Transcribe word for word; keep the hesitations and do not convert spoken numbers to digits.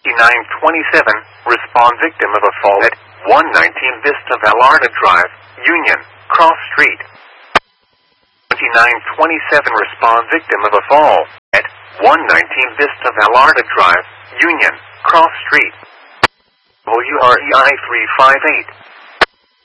twenty-nine twenty-seven, respond victim of a fall at one nineteen Vista Vallarta Drive, Union, Cross Street. twenty-nine twenty-seven, respond victim of a fall at one nineteen Vista Vallarta Drive, Union, Cross Street. W R E I three five eight.